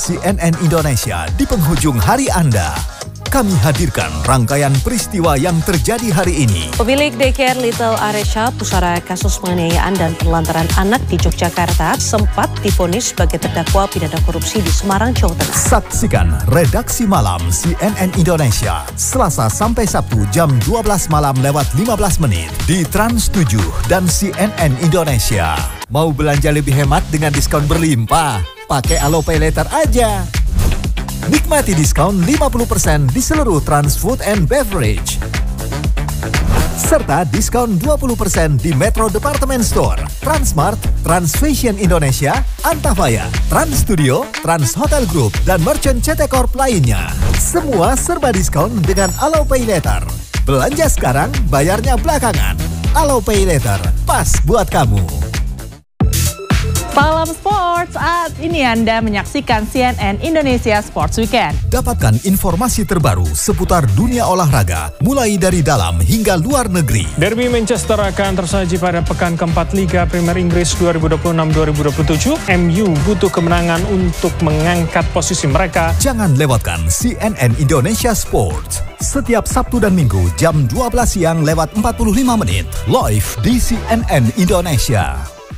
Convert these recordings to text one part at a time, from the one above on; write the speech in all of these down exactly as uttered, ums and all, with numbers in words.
C N N Indonesia di penghujung hari Anda. Kami hadirkan rangkaian peristiwa yang terjadi hari ini. Pemilik daycare Little Aresha, pusara kasus penganiayaan dan penelantaran anak di Yogyakarta, sempat divonis sebagai terdakwa pidana korupsi di Semarang, Jawa Tengah. Saksikan Redaksi Malam C N N Indonesia, Selasa sampai Sabtu jam dua belas malam lewat lima belas menit di Trans tujuh dan C N N Indonesia. Mau belanja lebih hemat dengan diskon berlimpah? Pakai Alo Pay Later aja. Nikmati diskon lima puluh persen di seluruh Trans Food and Beverage. Serta diskon dua puluh persen di Metro Department Store, Transmart, Trans Fashion Indonesia, Antafaya, Trans Studio, Trans Hotel Group, dan Merchant C T Corp lainnya. Semua serba diskon dengan Alo Pay Later. Belanja sekarang, bayarnya belakangan. Alo Pay Later, pas buat kamu. Salam Sports, saat ini Anda menyaksikan C N N Indonesia Sports Weekend. Dapatkan informasi terbaru seputar dunia olahraga, mulai dari dalam hingga luar negeri. Derby Manchester akan tersaji pada pekan keempat Liga Premier Inggris dua ribu dua puluh enam dua ribu dua puluh tujuh. M U butuh kemenangan untuk mengangkat posisi mereka. Jangan lewatkan C N N Indonesia Sports. Setiap Sabtu dan Minggu jam dua belas siang lewat empat puluh lima menit. Live di C N N Indonesia.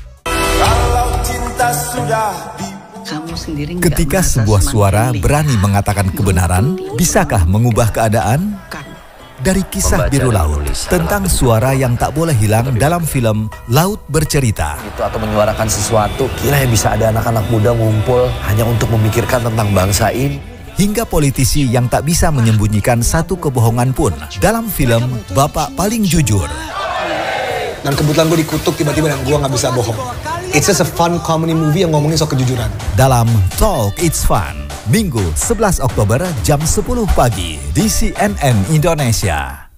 Ketika sebuah suara berani mengatakan kebenaran, bisakah mengubah keadaan? Dari Kisah Biru Laut, tentang suara yang tak boleh hilang dalam film Laut Bercerita. Itu atau menyuarakan sesuatu, kira bisa ada anak-anak muda ngumpul hanya untuk memikirkan tentang bangsa ini. Hingga politisi yang tak bisa menyembunyikan satu kebohongan pun dalam film Bapak Paling Jujur. Dan kebetulan gue dikutuk tiba-tiba dan gue gak bisa bohong. It's just a fun comedy movie yang ngomongin soal kejujuran. Dalam Talk It's Fun, Minggu sebelas Oktober jam sepuluh pagi di C N N Indonesia.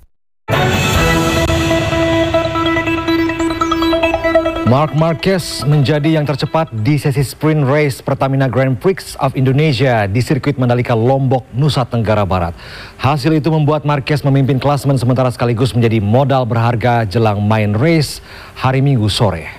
Marc Marquez menjadi yang tercepat di sesi sprint race Pertamina Grand Prix of Indonesia di sirkuit Mandalika, Lombok, Nusa Tenggara Barat. Hasil itu membuat Marquez memimpin klasemen sementara sekaligus menjadi modal berharga jelang main race hari Minggu sore.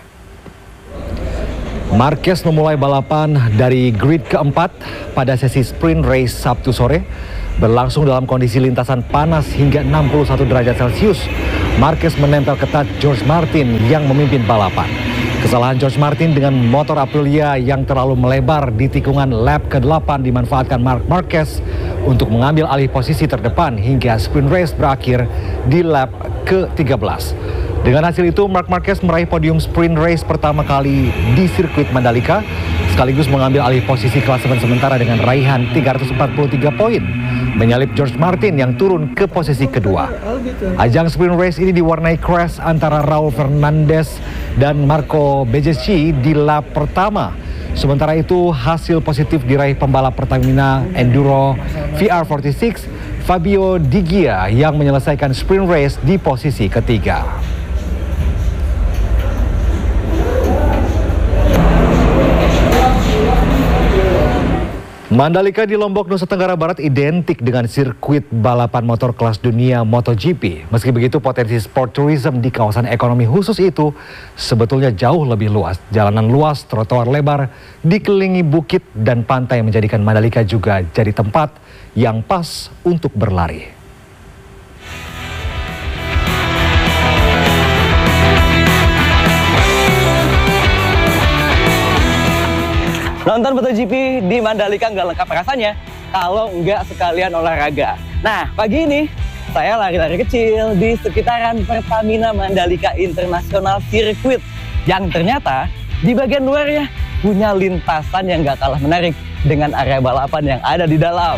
Marquez memulai balapan dari grid keempat pada sesi sprint race Sabtu sore, berlangsung dalam kondisi lintasan panas hingga enam puluh satu derajat Celcius. Marquez menempel ketat George Martin yang memimpin balapan. Kesalahan George Martin dengan motor Aprilia yang terlalu melebar di tikungan lap ke delapan dimanfaatkan Marc Marquez untuk mengambil alih posisi terdepan hingga sprint race berakhir di lap ke tiga belas. Dengan hasil itu, Marc Marquez meraih podium sprint race pertama kali di sirkuit Mandalika, sekaligus mengambil alih posisi klasemen sementara dengan raihan tiga ratus empat puluh tiga poin, menyalip George Martin yang turun ke posisi kedua. Ajang sprint race ini diwarnai crash antara Raul Fernandez dan Marco Bezzecchi di lap pertama. Sementara itu, hasil positif diraih pembalap Pertamina Enduro V R empat puluh enam, Fabio Di Gia, yang menyelesaikan sprint race di posisi ketiga. Mandalika di Lombok, Nusa Tenggara Barat identik dengan sirkuit balapan motor kelas dunia MotoGP. Meski begitu, potensi sport tourism di kawasan ekonomi khusus itu sebetulnya jauh lebih luas. Jalanan luas, trotoar lebar, dikelilingi bukit dan pantai menjadikan Mandalika juga jadi tempat yang pas untuk berlari. Nonton MotoGP di Mandalika nggak lengkap rasanya kalau nggak sekalian olahraga. Nah, pagi ini saya lari-lari kecil di sekitaran Pertamina Mandalika International Circuit yang ternyata di bagian luarnya punya lintasan yang nggak kalah menarik dengan area balapan yang ada di dalam.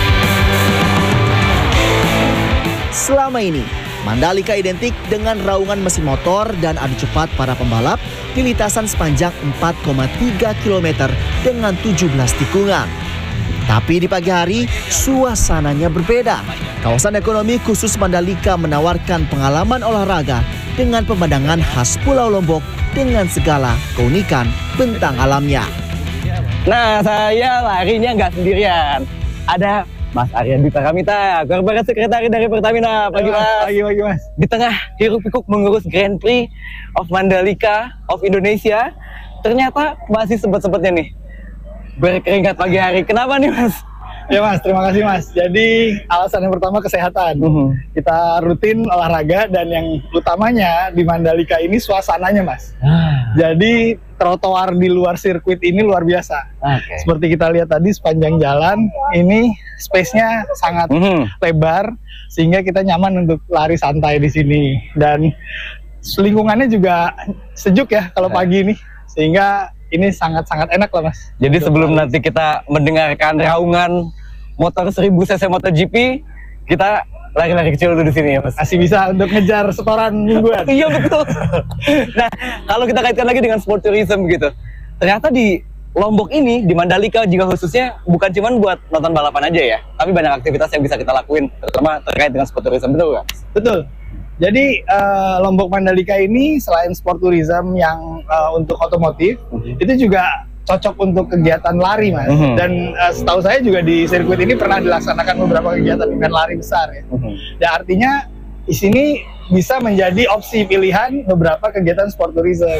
Selama ini, Mandalika identik dengan raungan mesin motor dan adu cepat para pembalap di lintasan sepanjang empat koma tiga kilometer dengan tujuh belas tikungan. Tapi di pagi hari, suasananya berbeda. Kawasan ekonomi khusus Mandalika menawarkan pengalaman olahraga dengan pemandangan khas Pulau Lombok dengan segala keunikan bentang alamnya. Nah, saya larinya nggak sendirian. Ada Mas Aryan Dwi Paramita, Korporat Sekretari dari Pertamina. Pagi Mas. Pagi, pagi Mas. Di tengah hiruk pikuk mengurus Grand Prix of Mandalika of Indonesia, ternyata masih sempet-sempetnya nih berkeringat pagi hari. Kenapa nih Mas? Ya Mas, terima kasih Mas. Jadi alasan yang pertama kesehatan. Uh-huh. Kita rutin olahraga dan yang utamanya di Mandalika ini suasananya Mas. Ah. Jadi trotoar di luar sirkuit ini luar biasa. Okay. Seperti kita lihat tadi sepanjang jalan ini space-nya sangat uh-huh. lebar sehingga kita nyaman untuk lari santai di sini dan lingkungannya juga sejuk ya kalau pagi ini sehingga ini sangat-sangat enak lah Mas. Jadi sebelum nanti kita mendengarkan raungan motor seribu cc MotoGP, kita lari-lari kecil dulu di sini ya Mas. Masih bisa untuk ngejar setoran mingguan. Iya betul. Nah, kalau kita kaitkan lagi dengan sport tourism gitu, ternyata di Lombok ini, di Mandalika juga khususnya bukan cuma buat nonton balapan aja ya, tapi banyak aktivitas yang bisa kita lakuin, terutama terkait dengan sport tourism, betul nggak? Betul. Jadi uh, Lombok Mandalika ini selain sport tourism yang uh, untuk otomotif, mm-hmm. itu juga cocok untuk kegiatan lari Mas. Mm-hmm. Dan uh, setahu saya juga di sirkuit ini pernah dilaksanakan beberapa kegiatan event lari besar ya. Mm-hmm. Dan artinya di sini bisa menjadi opsi pilihan beberapa kegiatan sport tourism.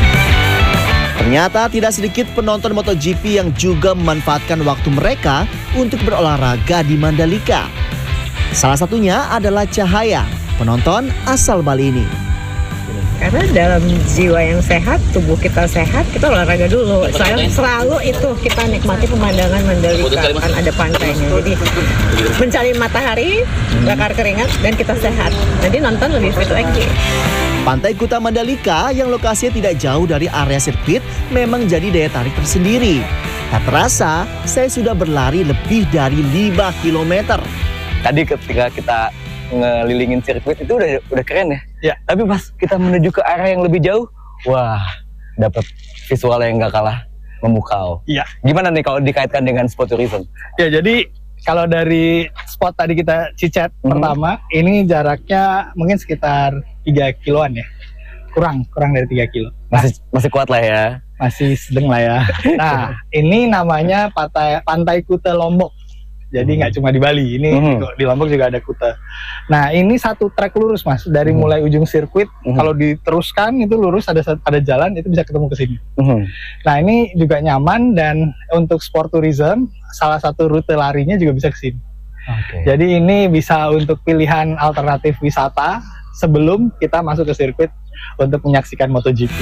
Ternyata tidak sedikit penonton MotoGP yang juga memanfaatkan waktu mereka untuk berolahraga di Mandalika. Salah satunya adalah Cahaya, penonton asal Bali ini. Karena dalam jiwa yang sehat, tubuh kita sehat, kita olahraga dulu. Saya selalu itu kita nikmati pemandangan Mandalika, kan ada pantainya. Jadi mencari matahari, bakar keringat, dan kita sehat. Jadi nonton lebih fit lagi. Pantai Kuta Mandalika yang lokasinya tidak jauh dari area sirkuit memang jadi daya tarik tersendiri. Tak terasa, saya sudah berlari lebih dari lima kilometer. Tadi ketika kita ngelilingin sirkuit itu udah udah keren ya. Ya. Tapi pas kita menuju ke arah yang lebih jauh, wah, dapat visual yang nggak kalah memukau. Iya. Gimana nih kalau dikaitkan dengan sport tourism? Ya, jadi kalau dari spot tadi kita cicet mm-hmm. pertama, ini jaraknya mungkin sekitar tiga kiloan ya. Kurang, kurang dari tiga kilo. Masih masih kuat lah ya. Masih sedang lah ya. Nah, ini namanya Pantai, Pantai Kuta Lombok. Jadi nggak cuma di Bali, ini mm-hmm. di Lombok juga ada Kuta. Nah, ini satu trek lurus Mas, dari mm-hmm. mulai ujung sirkuit, mm-hmm. kalau diteruskan itu lurus ada ada jalan itu bisa ketemu ke sini. Mm-hmm. Nah, ini juga nyaman dan untuk sport tourism salah satu rute larinya juga bisa ke sini. Okay. Jadi ini bisa untuk pilihan alternatif wisata sebelum kita masuk ke sirkuit untuk menyaksikan MotoGP.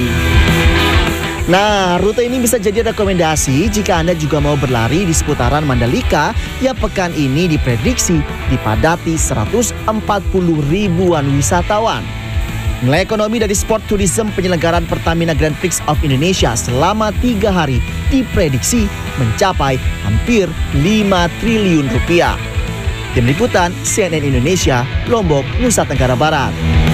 Nah, rute ini bisa jadi rekomendasi jika Anda juga mau berlari di seputaran Mandalika yang pekan ini diprediksi dipadati seratus empat puluh ribuan wisatawan. Nilai ekonomi dari sport tourism penyelenggaraan Pertamina Grand Prix of Indonesia selama tiga hari diprediksi mencapai hampir lima triliun rupiah. Tim Liputan C N N Indonesia, Lombok, Nusa Tenggara Barat.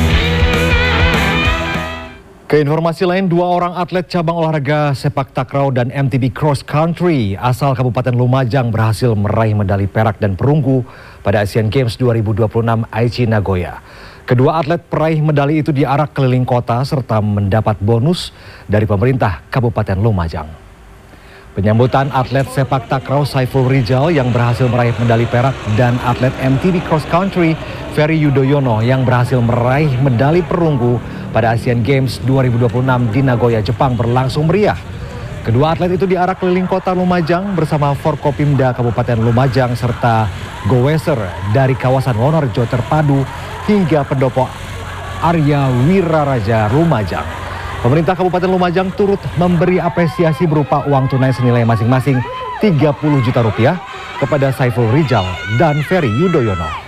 Ke informasi lain, dua orang atlet cabang olahraga sepak takraw dan M T B Cross Country asal Kabupaten Lumajang berhasil meraih medali perak dan perunggu pada Asian Games dua ribu dua puluh enam Aichi Nagoya. Kedua atlet peraih medali itu diarak keliling kota serta mendapat bonus dari pemerintah Kabupaten Lumajang. Penyambutan atlet sepak takraw Saiful Rijal yang berhasil meraih medali perak dan atlet M T B Cross Country Ferry Yudhoyono yang berhasil meraih medali perunggu pada Asian Games dua ribu dua puluh enam di Nagoya, Jepang berlangsung meriah. Kedua atlet itu diarak keliling kota Lumajang bersama Forkopimda Kabupaten Lumajang serta Goweser dari kawasan Wonorejo terpadu hingga pendopo Arya Wiraraja Lumajang. Pemerintah Kabupaten Lumajang turut memberi apresiasi berupa uang tunai senilai masing-masing tiga puluh juta rupiah kepada Saiful Rijal dan Ferry Yudhoyono.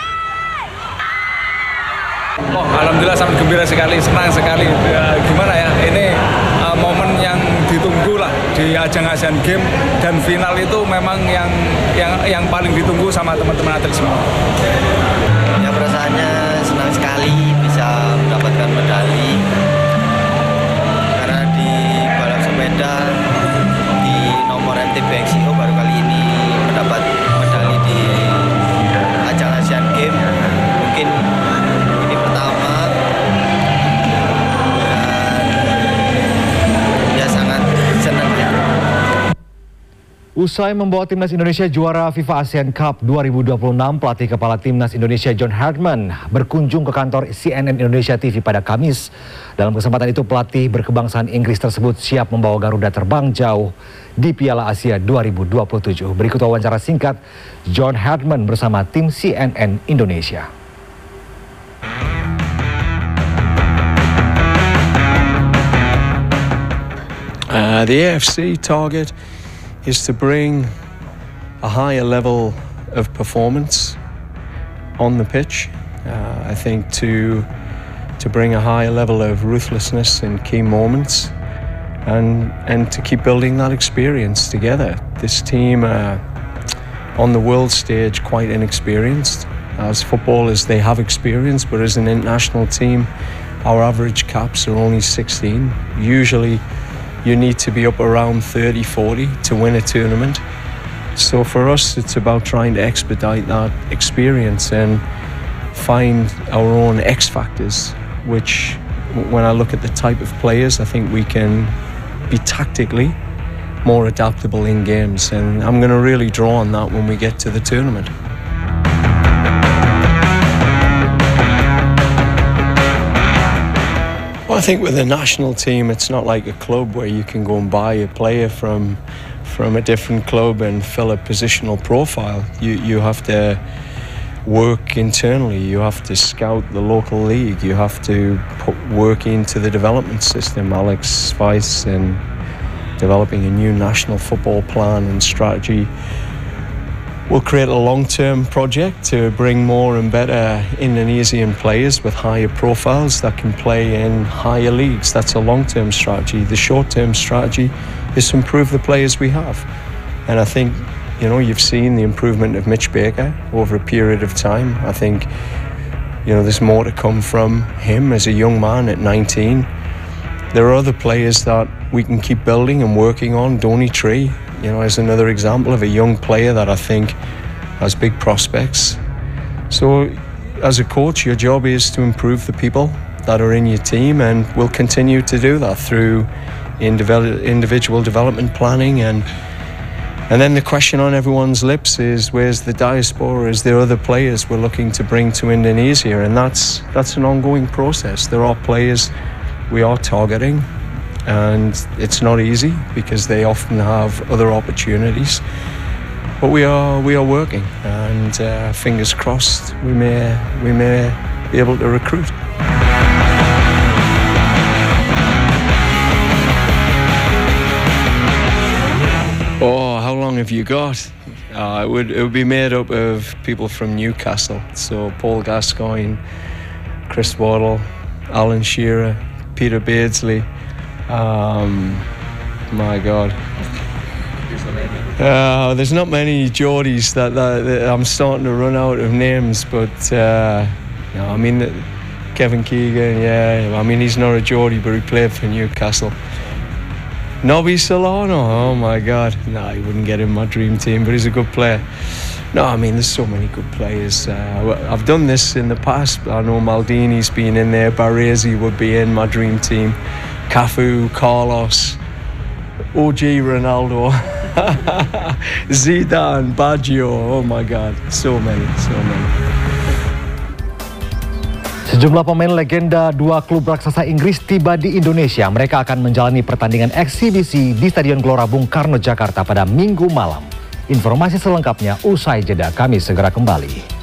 Oh, alhamdulillah sangat gembira sekali, senang sekali. Ya, gimana ya, ini uh, momen yang ditunggu lah di ajang Asian Games dan final itu memang yang yang yang paling ditunggu sama teman-teman atlet semua. Ya, perasaannya senang sekali bisa mendapatkan medali. Karena di balap sepeda di nomor M T B X I O baru kali ini mendapat medali di ajang Asian Games. Mungkin ini pertama dan ya sangat senang. Usai membawa timnas Indonesia juara FIFA ASEAN Cup dua ribu dua puluh enam, pelatih kepala timnas Indonesia John Herdman berkunjung ke kantor C N N Indonesia T V pada Kamis. Dalam kesempatan itu, pelatih berkebangsaan Inggris tersebut siap membawa Garuda terbang jauh di Piala Asia dua ribu dua puluh tujuh. Berikut wawancara singkat John Herdman bersama tim C N N Indonesia. Uh, the A F C target is to bring a higher level of performance on the pitch. Uh, I think to to bring a higher level of ruthlessness in key moments, and and to keep building that experience together. This team uh, on the world stage quite inexperienced. As footballers, they have experience, but as an international team, our average caps are only sixteen. Usually, you need to be up around thirty, forty to win a tournament. So for us, it's about trying to expedite that experience and find our own X factors, which when I look at the type of players, I think we can be tactically more adaptable in games. And I'm going to really draw on that when we get to the tournament. Well, I think with the national team, it's not like a club where you can go and buy a player from from a different club and fill a positional profile. You you have to work internally. You have to scout the local league. You have to put work into the development system. Alex Weiss and developing a new national football plan and strategy will create a long-term project to bring more and better Indonesian players with higher profiles that can play in higher leagues. That's a long-term strategy. The short-term strategy is to improve the players we have. And I think, you know, you've seen the improvement of Mitch Baker over a period of time. I think, you know, there's more to come from him as a young man at nineteen. There are other players that we can keep building and working on. Donny Tree, you know, is another example of a young player that I think has big prospects. So as a coach, your job is to improve the people that are in your team, and we'll continue to do that through individual development planning. And and then the question on everyone's lips is, where's the diaspora? Is there other players we're looking to bring to Indonesia? And that's that's an ongoing process. There are players we are targeting, and it's not easy because they often have other opportunities. But we are we are working, and uh, fingers crossed we may we may be able to recruit. Oh, how long have you got? Uh, it would it would be made up of people from Newcastle. So Paul Gascoigne, Chris Waddle, Alan Shearer, Peter Beardsley. Um, my God. Uh, there's not many Geordies that, that, that I'm starting to run out of names, but uh, you know, I mean, Kevin Keegan, yeah, I mean, he's not a Geordie, but he played for Newcastle. Nobby Solano, oh my God, no, he wouldn't get in my dream team, but he's a good player. No, I mean, there's so many good players. Uh, I've done this in the past. I know Maldini's been in there, Baresi would be in my dream team, Cafu, Carlos, O G Ronaldo, Zidane, Baggio, oh my God, so many, so many. Sejumlah pemain legenda dua klub raksasa Inggris tiba di Indonesia. Mereka akan menjalani pertandingan eksibisi di Stadion Gelora Bung Karno, Jakarta pada Minggu malam. Informasi selengkapnya usai jeda, kami segera kembali.